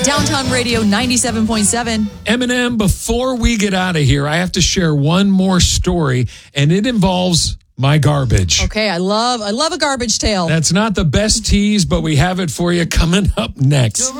Downtown Radio 97.7. Eminem, before we get out of here, I have to share one more story, and it involves my garbage. Okay, I love a garbage tale. That's not the best tease, but we have it for you coming up next.